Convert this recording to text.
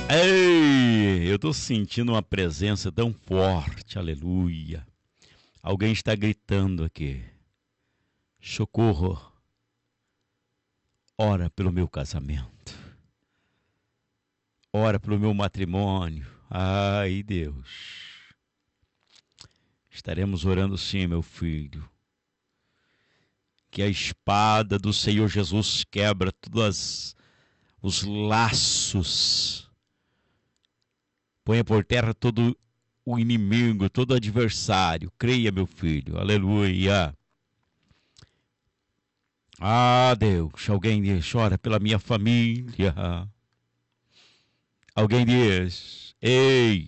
Ei, eu estou sentindo uma presença tão forte, aleluia. Alguém está gritando aqui. Socorro, ora pelo meu casamento. Ora pelo meu matrimônio. Ai, Deus. Estaremos orando sim, meu filho. Que a espada do Senhor Jesus quebra todos os laços. Ponha por terra todo o inimigo, todo adversário. Creia, meu filho. Aleluia. Ah, Deus. Alguém diz, ora pela minha família. Alguém diz, ei,